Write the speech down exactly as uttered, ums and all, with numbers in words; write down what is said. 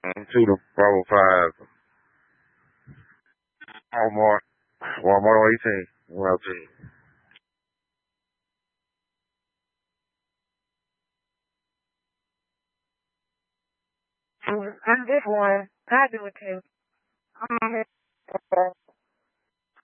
Two to Bravo five. Walmart. Walmart on eighteen. One out ten. I'm I'm this one. I do it too. I'm